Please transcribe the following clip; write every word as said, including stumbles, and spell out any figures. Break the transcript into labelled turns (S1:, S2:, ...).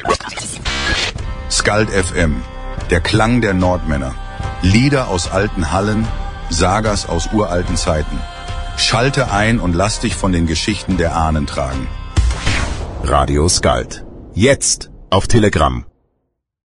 S1: Skald F M, der Klang der Nordmänner. Lieder aus alten Hallen, Sagas aus uralten Zeiten. Schalte ein und lass dich von den Geschichten der Ahnen tragen.
S2: Radio Skald. Jetzt auf Telegram.